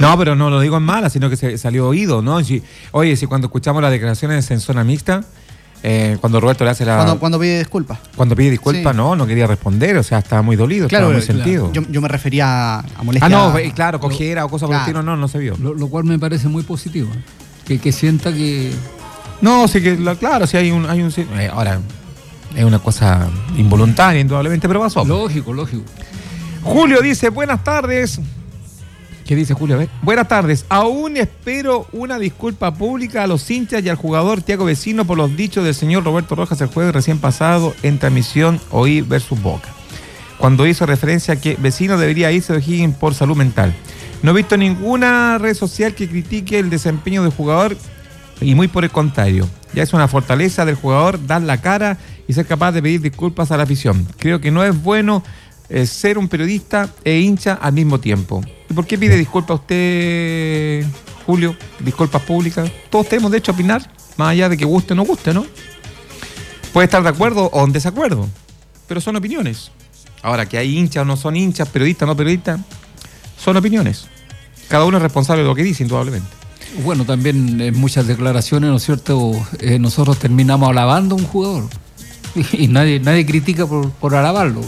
No, pero no lo digo en mala, sino que se salió oído, ¿no? Si cuando escuchamos las declaraciones en zona mixta, cuando Roberto le hace Cuando pide disculpas. Cuando pide disculpas, sí. No quería responder, o sea, estaba muy dolido, claro, estaba muy sentido. Yo me refería a molestia. Claro, cogiera o cosas por el estilo, no se vio. Lo cual me parece muy positivo, que sienta que... No, sí que, claro, sí hay un ahora, es una cosa involuntaria, indudablemente, pero pasó. Lógico. Julio dice, buenas tardes. ¿Qué dice Julio? A ver. Buenas tardes. Aún espero una disculpa pública a los hinchas y al jugador Thiago Vecino por los dichos del señor Roberto Rojas el jueves recién pasado en transmisión OI versus Boca, cuando hizo referencia a que Vecino debería irse de O'Higgins por salud mental. No he visto ninguna red social que critique el desempeño del jugador y muy por el contrario. Ya es una fortaleza del jugador dar la cara y ser capaz de pedir disculpas a la afición. Creo que no es bueno ser un periodista e hincha al mismo tiempo. ¿Y por qué pide disculpas a usted, Julio? Disculpas públicas. Todos tenemos derecho a opinar, más allá de que guste o no guste, ¿no? Puede estar de acuerdo o en desacuerdo, pero son opiniones. Ahora, que hay hinchas o no son hinchas, periodistas o no periodistas, son opiniones. Cada uno es responsable de lo que dice, indudablemente. Bueno, también en muchas declaraciones, ¿no es cierto? Nosotros terminamos alabando a un jugador y nadie critica por alabarlo.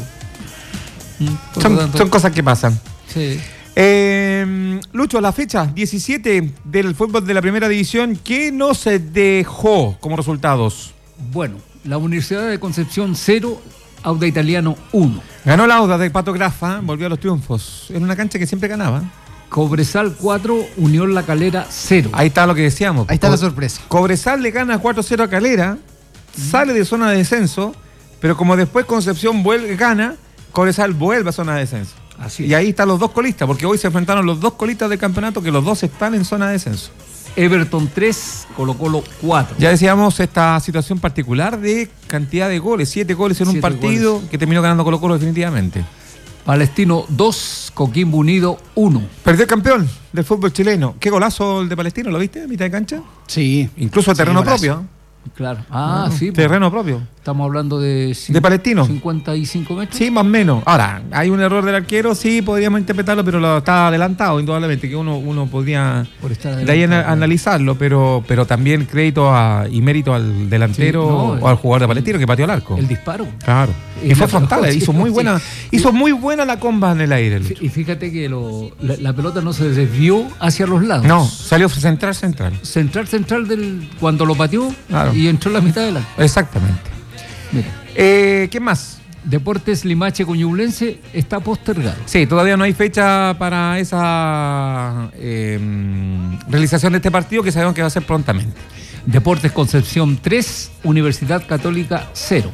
Son cosas que pasan. Sí. Lucho, la fecha 17 del fútbol de la primera división, ¿qué nos dejó como resultados? Bueno, la Universidad de Concepción 0, Auda Italiano 1. Ganó la Auda de Pato Grafa, volvió a los triunfos. En una cancha que siempre ganaba. Cobresal 4, Unión La Calera 0. Ahí está lo que decíamos. Ahí está la sorpresa. Cobresal le gana 4-0 a Calera, sale de zona de descenso, pero como después Concepción gana, Cobresal vuelve a zona de descenso. Así y es. ahí están los dos colistas, porque hoy se enfrentaron los dos colistas del campeonato, que los dos están en zona de descenso. Everton 3, Colo-Colo 4. Ya decíamos esta situación particular de cantidad de goles, 7 goles en un partido que terminó ganando Colo-Colo definitivamente. Palestino 2, Coquimbo Unido 1. Perdió el campeón del fútbol chileno. ¿Qué golazo el de Palestino? ¿Lo viste a mitad de cancha? Sí. Incluso a terreno propio. Claro. Sí. Terreno propio. Estamos hablando de Palestino. 55 metros. Sí, más o menos. Ahora, hay un error del arquero, sí, podríamos interpretarlo, pero está adelantado, indudablemente, que uno podría de ahí analizarlo, pero también crédito y mérito al delantero o al jugador de Palestino que pateó al arco. El disparo. Claro. Y fue frontal, hizo muy buena la comba en el aire. Y fíjate que la pelota no se desvió hacia los lados. No, salió central. Central cuando lo pateó, claro. Y entró en la mitad del arco. Exactamente. Mira. ¿Qué más? Deportes Limache con Ñublense está postergado. Sí, todavía no hay fecha para esa realización de este partido, que sabemos que va a ser prontamente. Deportes Concepción 3, Universidad Católica 0.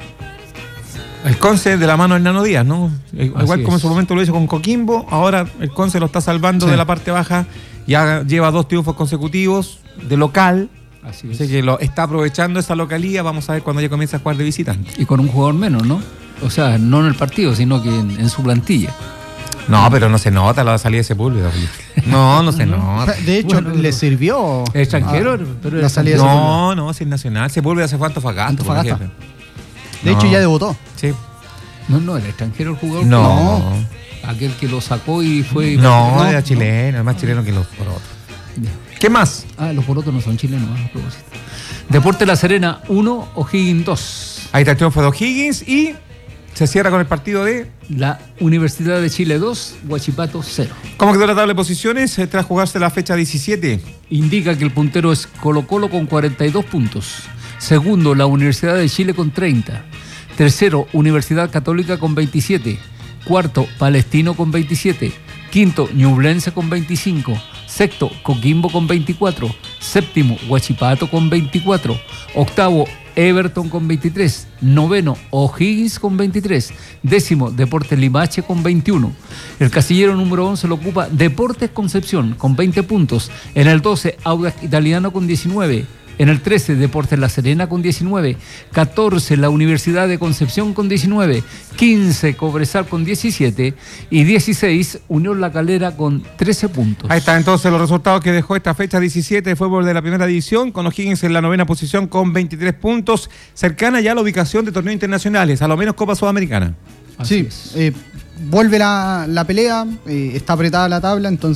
El Conce de la mano de Nano Díaz, ¿no? Igual como en su momento lo hizo con Coquimbo, ahora el Conce lo está salvando de la parte baja, ya lleva 2 triunfos consecutivos de local. Así que lo está aprovechando esa localía. Vamos a ver cuando ya comienza a jugar de visitante. Y con un jugador menos, ¿no? O sea, no en el partido, sino que en su plantilla. No, pero no se nota la salida de Sepúlveda. No se nota. De hecho, le sirvió. ¿Extranjero? Pero la salida de Sepúlveda. No, si es nacional. Sepúlveda se fue a Antofagasta. De hecho, ya debutó. Sí. No, el extranjero el jugador. No. Aquel que lo sacó y fue. No, era chileno, es más chileno que los porotos. ¿Qué más? Los porotos no son chilenos, a propósito. Deporte La Serena 1, O'Higgins 2. Ahí está el triunfo de O'Higgins y se cierra con el partido de la Universidad de Chile 2, Huachipato 0. ¿Cómo quedó la tabla de posiciones tras jugarse la fecha 17? Indica que el puntero es Colo-Colo con 42 puntos. Segundo, la Universidad de Chile con 30. Tercero, Universidad Católica con 27. Cuarto, Palestino con 27. Quinto, Ñublense con 25. Sexto, Coquimbo con 24. Séptimo, Huachipato con 24. Octavo, Everton con 23. Noveno, O'Higgins con 23. Décimo, Deportes Limache con 21. El casillero número 11 lo ocupa Deportes Concepción con 20 puntos. En el 12, Audax Italiano con 19. En el 13, Deportes La Serena con 19. 14, la Universidad de Concepción con 19. 15, Cobresal con 17. Y 16, Unión La Calera con 13 puntos. Ahí está entonces los resultados que dejó esta fecha 17 de fútbol de la primera división, con O'Higgins en la 9ª posición con 23 puntos, cercana ya a la ubicación de torneos internacionales, a lo menos Copa Sudamericana. Sí, vuelve la pelea, está apretada la tabla, entonces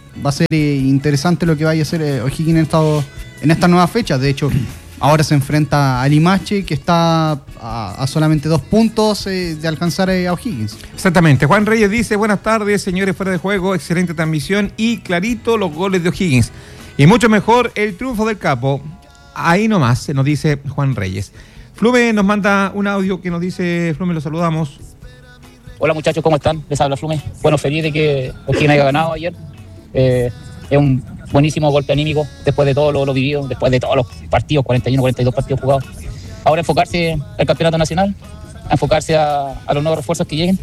va a ser interesante lo que vaya a hacer O'Higgins en estas nuevas fechas. De hecho, ahora se enfrenta a Limache, que está a solamente 2 puntos de alcanzar a O'Higgins. Exactamente. Juan Reyes dice, buenas tardes, señores fuera de juego, excelente transmisión y clarito los goles de O'Higgins. Y mucho mejor el triunfo del Capo. Ahí nomás, se nos dice Juan Reyes. Flume nos manda un audio que nos dice, Flume, lo saludamos. Hola muchachos, ¿cómo están? Les habla Flume. Bueno, feliz de que O'Higgins haya ganado ayer. Es un buenísimo golpe anímico después de todo lo vivido, después de todos los partidos, 41, 42 partidos jugados. Ahora enfocarse al campeonato nacional, enfocarse a los nuevos refuerzos que lleguen.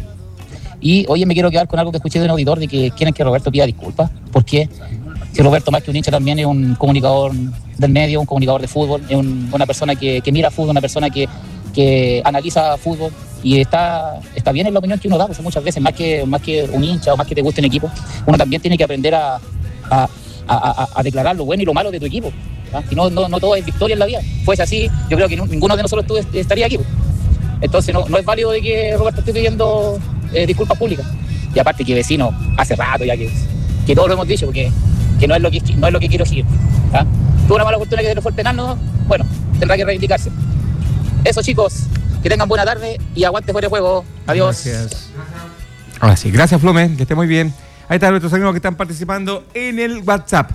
Y oye, me quiero quedar con algo que escuché de un auditor de que quieren que Roberto pida disculpas. ¿Por qué? Si Roberto, más que un hincha, también es un comunicador del medio, un comunicador de fútbol, es una persona que mira fútbol, una persona que analiza fútbol y está bien en la opinión que uno da, porque muchas veces más que un hincha o más que te guste un equipo, uno también tiene que aprender a declarar lo bueno y lo malo de tu equipo. Y no todo es victoria en la vida. Fuese así, yo creo que ninguno de nosotros estaría aquí. Entonces no es válido de que Roberto esté pidiendo disculpas públicas. Y aparte que vecino, hace rato ya que todos lo hemos dicho, porque que no es lo que quiero seguir. Tuvo una mala oportunidad que le fue el penal, ¿no? Bueno, tendrá que reivindicarse. Eso, chicos, que tengan buena tarde y aguante fuera de juego. Adiós. Gracias. Ahora sí, gracias Flume, que esté muy bien. Ahí están nuestros amigos que están participando en el WhatsApp.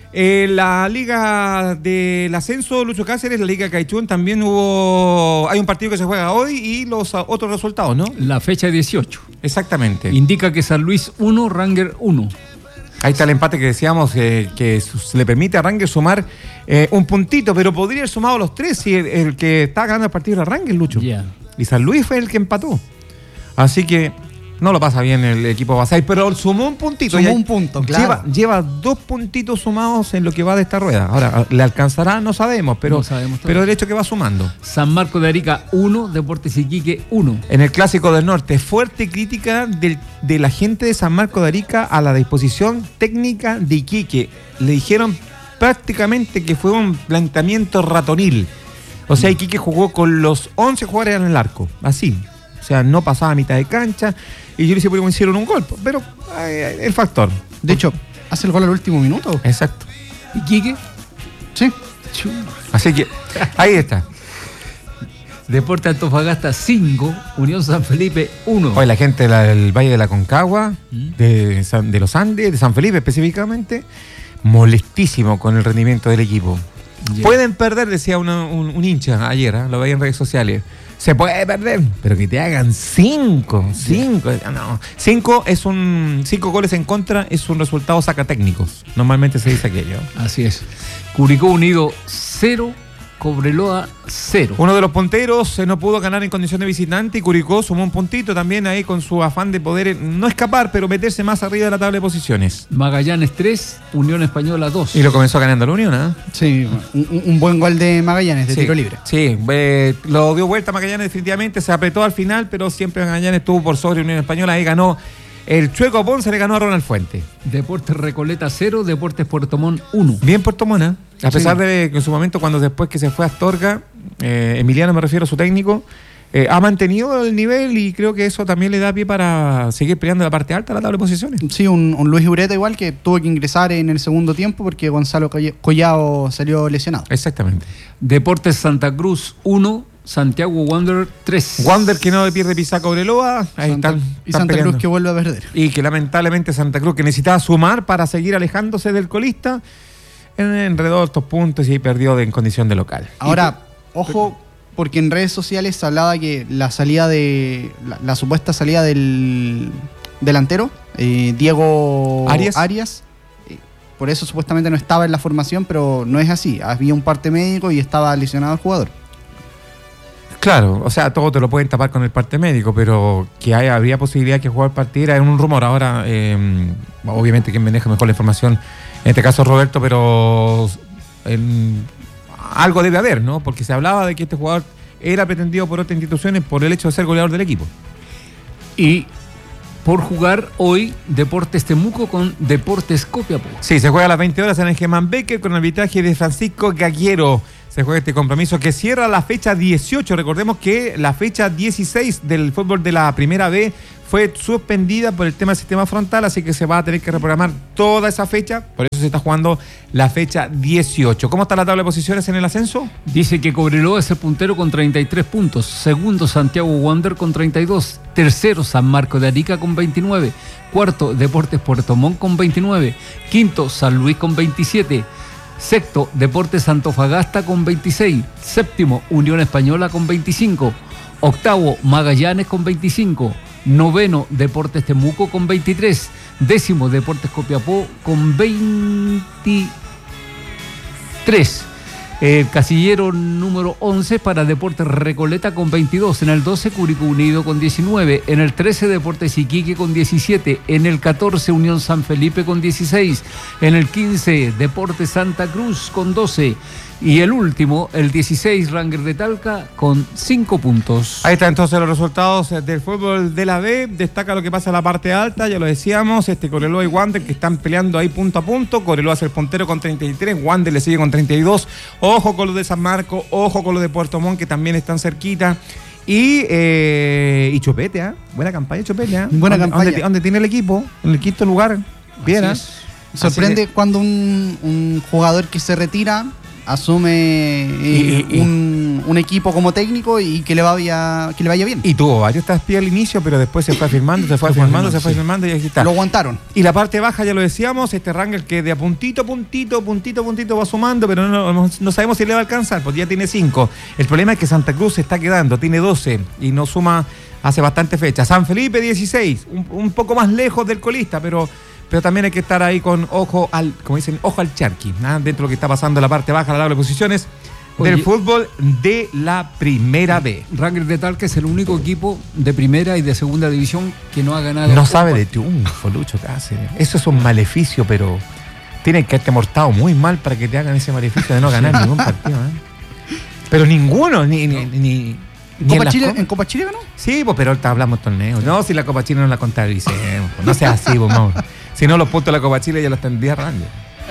La Liga del Ascenso, Lucho Cáceres, la Liga Caichún, también hay un partido que se juega hoy y los otros resultados, ¿no? La fecha 18. Exactamente. Indica que San Luis 1, Ranger 1. Ahí está el empate que decíamos que le permite a Ranger sumar un puntito, pero podría haber sumado los 3 si el que está ganando el partido era Ranger, Lucho. Yeah. Y San Luis fue el que empató. Así que no lo pasa bien el equipo Basay, pero sumó un puntito. Sumó un punto, claro. Lleva 2 puntitos sumados en lo que va de esta rueda. Ahora, ¿le alcanzará? No sabemos, pero el hecho que va sumando. San Marcos de Arica 1, Deportes Iquique 1. En el Clásico del Norte, fuerte crítica de la gente de San Marcos de Arica a la disposición técnica de Iquique. Le dijeron prácticamente que fue un planteamiento ratonil. O sea, Iquique jugó con los 11 jugadores en el arco, así. O sea, no pasaba a mitad de cancha. Y yo le dije, ¿por hicieron un gol? Pero el factor. De hecho, hace el gol al último minuto. Exacto. ¿Iquique? Sí. Así que, ahí está. Deportes Antofagasta 5, Unión San Felipe 1. Hoy la gente del Valle de la Concagua, de los Andes, de San Felipe específicamente, molestísimo con el rendimiento del equipo. Yeah. Pueden perder, decía un hincha ayer, lo veía en redes sociales. Se puede perder, pero que te hagan 5. No. 5 goles en contra es un resultado sacatécnicos. Normalmente se dice aquello. Así es. Curicó Unido 0, Cobreloa 0. Uno de los punteros no pudo ganar en condición de visitante y Curicó sumó un puntito también ahí con su afán de poder no escapar, pero meterse más arriba de la tabla de posiciones. Magallanes 3, Unión Española 2. Y lo comenzó ganando la Unión, ¿eh? Sí, un buen gol de Magallanes, de tiro libre. Sí, lo dio vuelta Magallanes definitivamente, se apretó al final, pero siempre Magallanes estuvo por sobre Unión Española, ahí ganó. El Chueco Ponce le ganó a Ronald Fuente. Deportes Recoleta 0, Deportes Puerto Montt 1. Bien Puerto Montt, a pesar de que en su momento, cuando después que se fue a Astorga, Emiliano, me refiero a su técnico, ha mantenido el nivel y creo que eso también le da pie para seguir peleando la parte alta de la tabla de posiciones. Sí, un Luis Ureta igual que tuvo que ingresar en el segundo tiempo porque Gonzalo Collao salió lesionado. Exactamente. Deportes Santa Cruz 1, Santiago Wander 3. Wander que no pierde pisa Cobreloa. Ahí están Santa peleando. Cruz que vuelve a perder. Y que lamentablemente Santa Cruz, que necesitaba sumar para seguir alejándose del colista, enredó estos puntos y ahí perdió en condición de local. Ahora, ojo, porque en redes sociales se hablaba que la supuesta salida del delantero, Diego Arias, por eso supuestamente no estaba en la formación, pero no es así. Había un parte médico y estaba lesionado el jugador. Claro, o sea, todo te lo pueden tapar con el parte médico, pero que habría posibilidad que el jugador partiera era un rumor. Ahora, obviamente quien maneja mejor la información, en este caso Roberto, pero algo debe haber, ¿no? Porque se hablaba de que este jugador era pretendido por otras instituciones por el hecho de ser goleador del equipo. Y por jugar hoy Deportes Temuco con Deportes Copiapó. Sí, se juega a las 20 horas en el Germán Becker con el arbitraje de Francisco Gaguero. se juega este compromiso que cierra la fecha 18. Recordemos que la fecha 16 del fútbol de la Primera B fue suspendida por el tema del sistema frontal, así que se va a tener que reprogramar toda esa fecha. Por eso se está jugando la fecha 18. ¿Cómo está la tabla de posiciones en el ascenso? Dice que Cobreloa es el puntero con 33 puntos. Segundo, Santiago Wander con 32. Tercero, San Marco de Arica con 29. Cuarto, Deportes Puerto Montt con 29. Quinto, San Luis con 27. Sexto, Deportes Antofagasta con 26. Séptimo, Unión Española con 25. Octavo, Magallanes con 25. Noveno, Deportes Temuco con 23. Décimo, Deportes Copiapó con 23. El casillero número 11 para Deportes Recoleta con 22. En el 12, Curicó Unido con 19. En el 13, Deportes Iquique con 17. En el 14, Unión San Felipe con 16. En el 15, Deportes Santa Cruz con 12. Y el último, el 16, Rangers de Talca con 5 puntos. Ahí están entonces los resultados del fútbol de la B. Destaca lo que pasa en la parte alta, ya lo decíamos, Cobreloa y Wander que están peleando ahí punto a punto. Cobreloa es el puntero con 33, Wander le sigue con 32. Ojo con los de San Marco, ojo con los de Puerto Montt que también están cerquita. Y Chopete, ¿eh? Buena campaña Chopete, ¿eh? Buena campaña. ¿Dónde tiene el equipo? En el quinto lugar. Bien, ¿eh? Sorprende cuando un jugador que se retira asume un equipo como técnico y que le vaya bien. Y tuvo varios traspiés al inicio, pero después se fue afirmando y aquí está. Lo aguantaron. Y la parte baja, ya lo decíamos, Rangers que de a puntito va sumando, pero no sabemos si le va a alcanzar, porque ya tiene 5. El problema es que Santa Cruz se está quedando, tiene 12 y no suma hace bastante fecha. San Felipe 16, un poco más lejos del colista, pero también hay que estar ahí con ojo al charqui, ¿no? Dentro de lo que está pasando en la parte baja, la tabla de posiciones del fútbol de la Primera B. Rangers de Talca es el único equipo de primera y de segunda división que no ha ganado. No sabe de triunfo, Lucho Cáceres. Eso es un maleficio, pero tienen que haberte mortado muy mal para que te hagan ese maleficio de no ganar ningún partido, ¿eh? Pero ninguno, ni ¿En Copa Chile ganó? Sí, pues, pero ahorita hablamos de torneos. No, si la Copa Chile no la contabilicemos. No sea así, pues, Mauro. Si no, los puntos de la Copa Chile ya los tendría Rangers.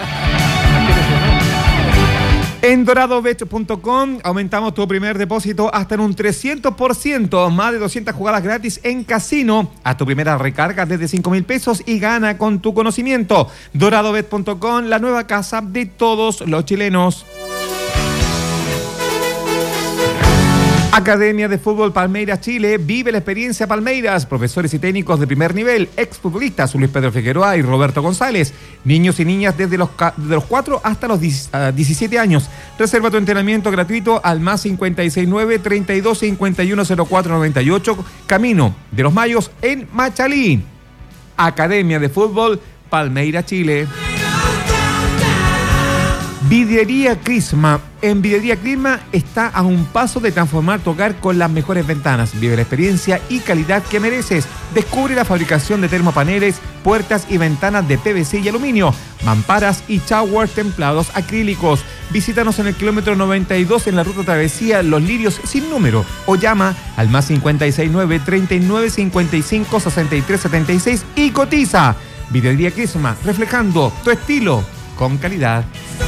En doradobet.com aumentamos tu primer depósito hasta en un 300%, más de 200 jugadas gratis en casino. A tu primera recarga desde 5,000 pesos y gana con tu conocimiento. Doradobet.com, la nueva casa de todos los chilenos. Academia de Fútbol Palmeiras Chile, vive la experiencia Palmeiras, profesores y técnicos de primer nivel, exfutbolistas Luis Pedro Figueroa y Roberto González, niños y niñas desde los 4 hasta los 17 años. Reserva tu entrenamiento gratuito al más 569 32 51 04 98, Camino de los Mayos en Machalí. Academia de Fútbol Palmeiras Chile. Vidriería Crisma. En Vidriería Crisma está a un paso de transformar tu hogar con las mejores ventanas. Vive la experiencia y calidad que mereces. Descubre la fabricación de termopaneles, puertas y ventanas de PVC y aluminio, mamparas y showers templados acrílicos. Visítanos en el kilómetro 92 en la ruta Travesía Los Lirios sin número o llama al más 569 39 55 63 76 y cotiza. Vidriería Crisma, reflejando tu estilo con calidad.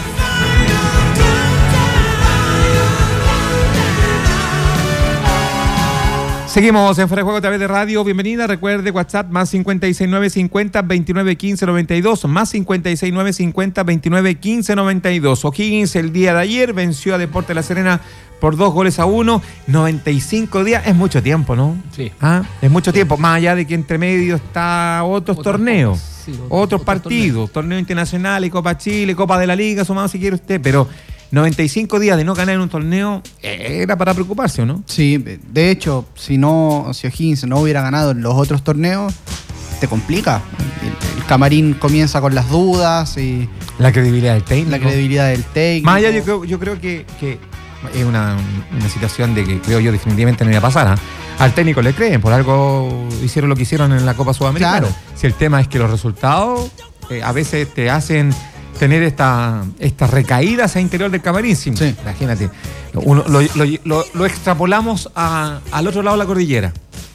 Seguimos en Fuera de Juego a través de radio. Bienvenida. Recuerde WhatsApp más 56950 2915 92, más 56950 2915 92. O'Higgins el día de ayer venció a Deportes La Serena por 2-1. 95 días es mucho tiempo, ¿no? Sí. Es mucho tiempo. Más allá de que entre medio está otros torneos, otros partidos, torneos internacionales, Copa Chile, Copa de la Liga, sumado si quiere usted, pero 95 días de no ganar en un torneo era para preocuparse, ¿o no? Sí, de hecho, si O'Higgins no hubiera ganado en los otros torneos, te complica. El camarín comienza con las dudas y la credibilidad del técnico. Más allá, yo creo que es una situación de que creo yo definitivamente no iba a pasar. Al técnico le creen, por algo hicieron lo que hicieron en la Copa Sudamericana. Claro. Si el tema es que los resultados a veces te hacen tener estas recaídas a interior del camarín. Sí. Imagínate, lo extrapolamos al otro lado de la cordillera.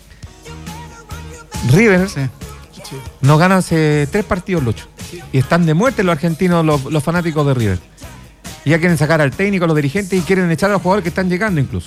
River nos gana hace 3 partidos, Lucho. Sí. Y están de muerte los argentinos, los fanáticos de River. Y ya quieren sacar al técnico, a los dirigentes y quieren echar a los jugadores que están llegando incluso.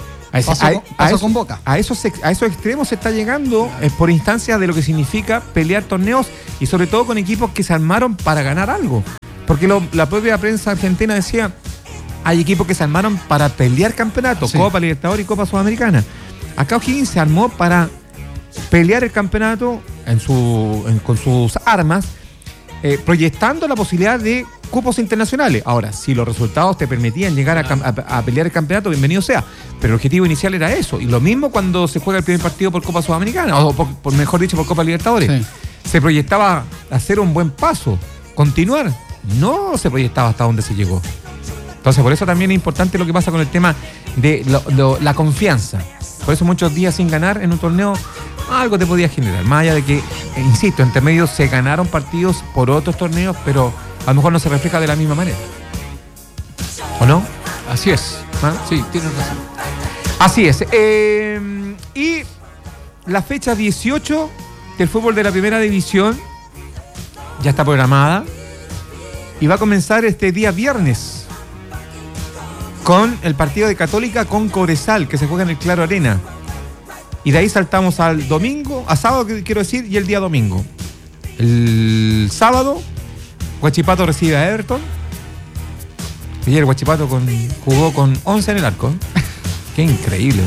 Pasó con Boca. A esos extremos se está llegando por instancias de lo que significa pelear torneos y sobre todo con equipos que se armaron para ganar algo. Porque la propia prensa argentina decía, hay equipos que se armaron para pelear campeonatos, Copa Libertadores y Copa Sudamericana. Acá O'Higgins se armó para pelear el campeonato con sus armas, proyectando la posibilidad de cupos internacionales. Ahora, si los resultados te permitían llegar a pelear el campeonato, bienvenido sea. Pero el objetivo inicial era eso. Y lo mismo cuando se juega el primer partido por Copa Sudamericana, o por mejor dicho, por Copa Libertadores. Sí. Se proyectaba hacer un buen paso, continuar. No se proyectaba hasta donde se llegó. Entonces, por eso también es importante lo que pasa con el tema de la confianza. Por eso muchos días sin ganar en un torneo, algo te podía generar. Más allá de que, insisto, entre medio se ganaron partidos por otros torneos, pero a lo mejor no se refleja de la misma manera. ¿O no? Así es. ¿Ah? Sí, tienes razón. Así es. Y la fecha 18 del fútbol de la primera división ya está programada y va a comenzar este día viernes con el partido de Católica con Cobresal, que se juega en el Claro Arena. Y de ahí saltamos al domingo, a sábado quiero decir, y el día domingo. El sábado, Huachipato recibe a Everton. Ayer Huachipato jugó con 11 en el arco. Qué increíble.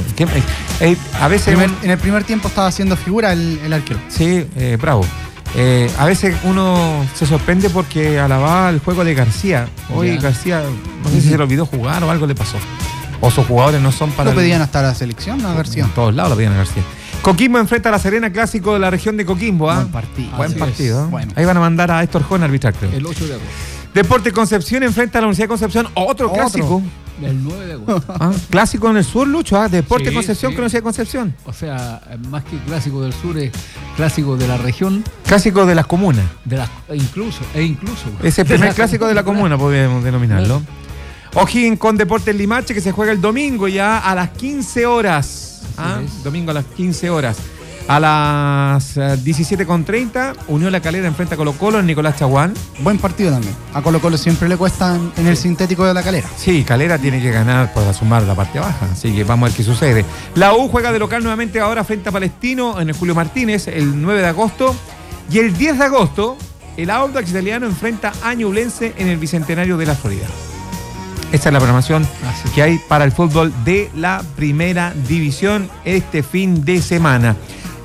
A veces en el primer tiempo estaba haciendo figura el arquero. Sí, bravo. A veces uno se sorprende porque alababa el juego de García. Hoy García, no sé si se le olvidó jugar o algo le pasó. O sus jugadores no son para... ¿Lo pedían hasta la selección a García? En todos lados lo pedían a García. Coquimbo enfrenta a La Serena, clásico de la región de Coquimbo. Buen partido. Bueno. Ahí van a mandar a Héctor Jón a arbitrar, creo. El 8 de agosto. Deportes Concepción enfrenta a la Universidad de Concepción. Otro clásico. El 9 de agosto. Clásico en el sur, Lucho. Deportes Concepción sí. con Universidad de Concepción. O sea, más que clásico del sur, es clásico de la región. Clásico de las comunas. Incluso. Es el primer clásico de la comuna, podemos denominarlo. O'Higgins con Deportes Limache, que se juega el domingo ya a las 15 horas. Domingo a las 15 horas. A las 17:30, Unión La Calera enfrenta a Colo Colo en Nicolás Chaguán. Buen partido también. A Colo Colo siempre le cuesta en el sintético de La Calera. Sí, Calera tiene que ganar para sumar la parte baja. Así que vamos a ver qué sucede. La U juega de local nuevamente ahora frente a Palestino en el Julio Martínez el 9 de agosto. Y el 10 de agosto, el Audax italiano enfrenta a Ñublense en el Bicentenario de la Florida. Esta es la programación que hay para el fútbol de la primera división este fin de semana.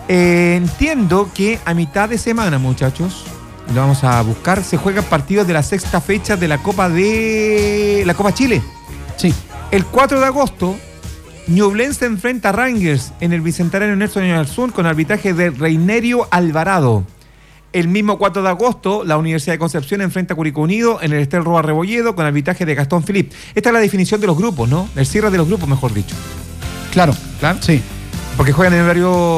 Entiendo que a mitad de semana, muchachos, lo vamos a buscar, se juegan partidos de la sexta fecha de la Copa Chile. Sí. El 4 de agosto, Ñublense enfrenta a Rangers en el Bicentenario Nelson Oyarzún con arbitraje de Reinerio Alvarado. El mismo 4 de agosto, la Universidad de Concepción enfrenta a Curicó Unido en el Estel Roa Rebolledo con arbitraje de Gastón Filip. Esta es la definición de los grupos, ¿no? El cierre de los grupos, mejor dicho. Claro. Sí. Porque juegan en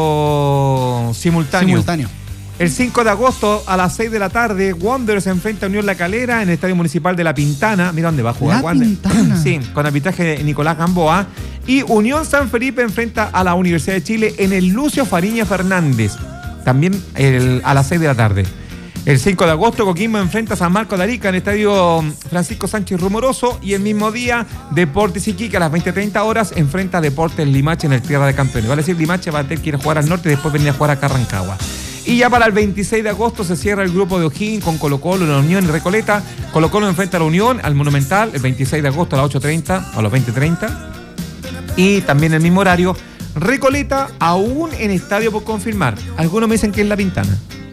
horario simultáneo. El 5 de agosto a las 6 de la tarde, Wanderers se enfrenta a Unión La Calera en el Estadio Municipal de La Pintana. Mira dónde va a jugar Wanderers. Sí, con arbitraje de Nicolás Gamboa. Y Unión San Felipe enfrenta a la Universidad de Chile en el Lucio Fariña Fernández. También a las 6 de la tarde. El 5 de agosto, Coquimbo enfrenta a San Marcos de Arica en el Estadio Francisco Sánchez Rumoroso. Y el mismo día, Deportes Iquique a las 20:30 horas enfrenta a Deportes Limache en el Tierra de Campeones. Vale decir, Limache va a tener que ir a jugar al norte y después venir a jugar acá a Rancagua. Y ya para el 26 de agosto se cierra el grupo de O'Higgins con Colo Colo, La Unión y Recoleta. Colo Colo enfrenta a la Unión al Monumental el 26 de agosto a las 8:30 o a las 20:30. Y también el mismo horario, Recoleta aún en estadio por confirmar. Algunos me dicen que es La Pintana.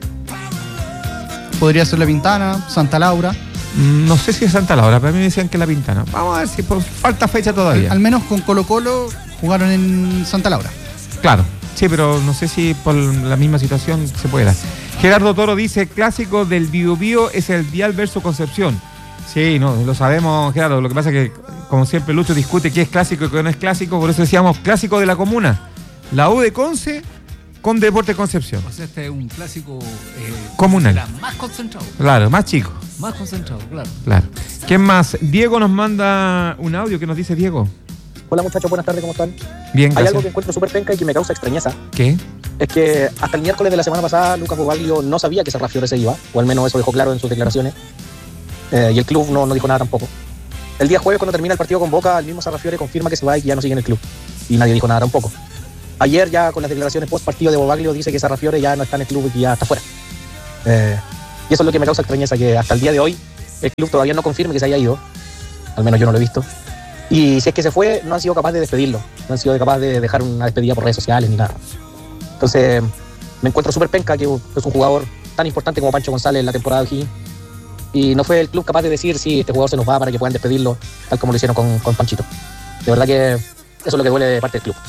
Podría ser La Pintana, Santa Laura. No sé si es Santa Laura, pero a mí me decían que es La Pintana. Vamos a ver si falta fecha todavía. Al menos con Colo Colo jugaron en Santa Laura. Claro, sí, pero no sé si por la misma situación se puede dar. Gerardo Toro dice, clásico del Biobío es el Vial versus Concepción. Sí, no, lo sabemos, Gerardo. Lo que pasa es que, como siempre, Lucho discute qué es clásico y qué no es clásico. Por eso decíamos clásico de la comuna. La U de Conce con Deportes Concepción. O sea, este es un clásico comunal. Más concentrado. Claro, más chico. Más concentrado, claro. ¿Quién más? Diego nos manda un audio. ¿Qué nos dice Diego? Hola muchachos, buenas tardes, ¿cómo están? Bien, gracias. Hay algo que encuentro súper penca y que me causa extrañeza. ¿Qué? Es que hasta el miércoles de la semana pasada Lucas Bobaglio no sabía que Serrafiore se iba, o al menos eso dejó claro en sus declaraciones. Y el club no dijo nada tampoco. El día jueves, cuando termina el partido con Boca, el mismo Sarrafiore confirma que se va y que ya no sigue en el club. Y nadie dijo nada tampoco. Ayer, ya con las declaraciones post partido de Bobaglio, dice que Sarrafiore ya no está en el club y que ya está fuera. Y eso es lo que me causa extrañeza, que hasta el día de hoy el club todavía no confirme que se haya ido. Al menos yo no lo he visto. Y si es que se fue, no han sido capaces de despedirlo. No han sido capaces de dejar una despedida por redes sociales ni nada. Entonces, me encuentro súper penca que es un jugador tan importante como Pancho González en la temporada de O'Higgins. Y no fue el club capaz de decir si este jugador se nos va para que puedan despedirlo, tal como lo hicieron con Panchito. De verdad que eso es lo que duele de parte del club.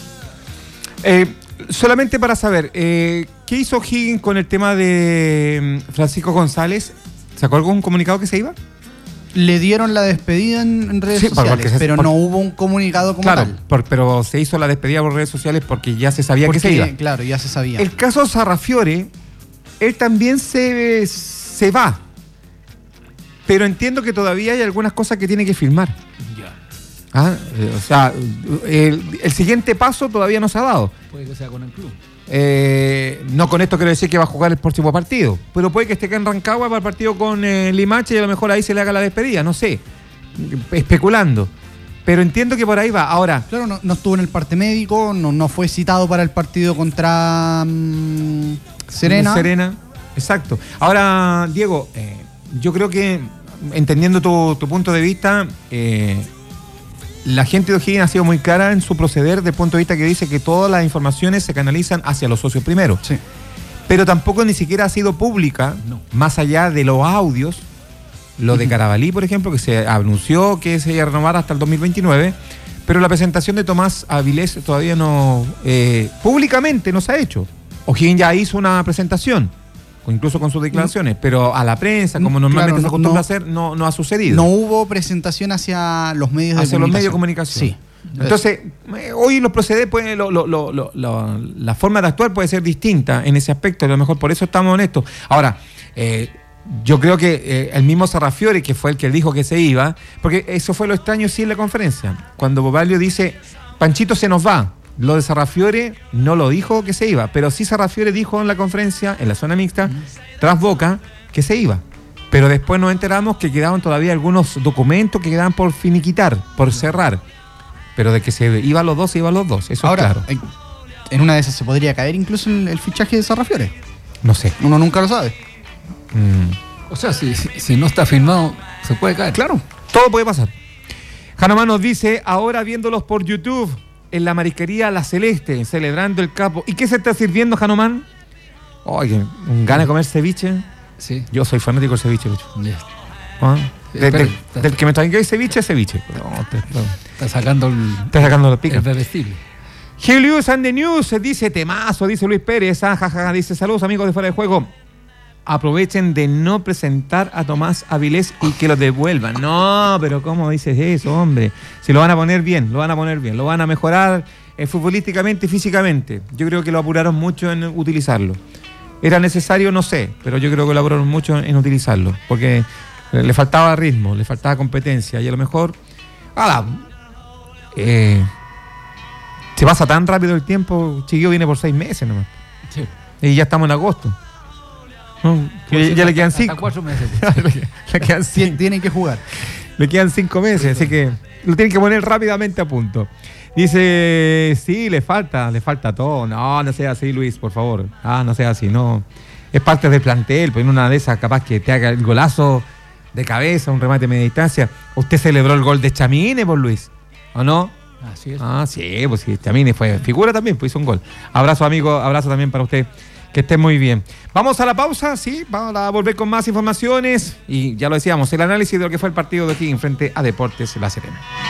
Solamente para saber, ¿qué hizo O'Higgins con el tema de Francisco González? ¿Sacó algún comunicado que se iba? Le dieron la despedida en redes sociales, pero no hubo un comunicado como tal. Pero se hizo la despedida por redes sociales porque ya se sabía que se iba. Claro, ya se sabía. El caso Sarrafiore, él también se va. Pero entiendo que todavía hay algunas cosas que tiene que firmar. O sea, el siguiente paso todavía no se ha dado. Puede que sea con el club. No con esto quiero decir que va a jugar el próximo partido, pero puede que esté acá en Rancagua para el partido con Limache y a lo mejor ahí se le haga la despedida, no sé, especulando. Pero entiendo que por ahí va. Ahora, claro, no estuvo en el parte médico, no fue citado para el partido contra Serena. Exacto. Ahora, Diego, yo creo que, entendiendo tu punto de vista, la gente de O'Higgins ha sido muy clara en su proceder desde el punto de vista que dice que todas las informaciones se canalizan hacia los socios primero. Sí. Pero tampoco ni siquiera ha sido pública, más allá de los audios, lo de Carabalí, por ejemplo, que se anunció que se iba a renovar hasta el 2029, pero la presentación de Tomás Avilés todavía no, públicamente no se ha hecho. O'Higgins ya hizo una presentación, incluso con sus declaraciones, pero a la prensa, como normalmente se acostumbra a hacer, no ha sucedido. No hubo presentación hacia los medios de comunicación. Hacia los medios de comunicación. Sí. Entonces, hoy los procederes, la forma de actuar puede ser distinta en ese aspecto, a lo mejor por eso estamos honestos. Ahora, yo creo que el mismo Sarrafiore, que fue el que dijo que se iba, porque eso fue lo extraño sí en la conferencia, cuando Bobaglio dice, Panchito se nos va. Lo de Sarrafiore no lo dijo que se iba, pero sí Sarrafiore dijo en la conferencia, en la zona mixta, tras Boca, que se iba. Pero después nos enteramos que quedaban todavía algunos documentos que quedaban por finiquitar, por cerrar. Pero de que se iban los dos, eso ahora, es claro. En una de esas se podría caer incluso el fichaje de Sarrafiore. No sé. Uno nunca lo sabe. O sea, si no está firmado, se puede caer. Claro. Todo puede pasar. Hanamán nos dice, ahora viéndolos por YouTube, en la marisquería La Celeste, celebrando el capo. ¿Y qué se está sirviendo, Hanamán? Oye, un gana de comer ceviche. Sí. Yo soy fanático del ceviche, Lucho. Yeah. ¿Ah? Del que me traiga ceviche, ceviche. Está sacando la pica. El bebestible. Helios and the News dice temazo, dice Luis Pérez. Jajaja, dice saludos amigos de Fuera de Juego. Aprovechen de no presentar a Tomás Avilés y que lo devuelvan. No, pero ¿cómo dices eso, hombre? Si lo van a poner bien, lo van a mejorar futbolísticamente y físicamente. Yo creo que lo apuraron mucho en utilizarlo. ¿Era necesario? No sé, pero yo creo que lo apuraron mucho en utilizarlo, porque le faltaba ritmo, le faltaba competencia y a lo mejor se pasa tan rápido el tiempo. Chiquillo viene por 6 meses nomás. Sí. Y ya estamos en agosto. Ya le quedan 5. Hasta 4 meses. Le quedan 5. Tienen que jugar. Le quedan 5 meses, así que lo tienen que poner rápidamente a punto. Dice, sí, le falta todo. No sea así, Luis, por favor. No sea así, no. Es parte del plantel, pues en una de esas capaz que te haga el golazo de cabeza, un remate de media distancia. Usted celebró el gol de Chamine, por Luis, ¿o no? Así es. Sí, pues sí, Chamine fue figura también, pues hizo un gol. Abrazo, amigo, abrazo también para usted. Que esté muy bien. Vamos a la pausa, sí, vamos a volver con más informaciones y ya lo decíamos, el análisis de lo que fue el partido de O'Higgins frente a Deportes La Serena.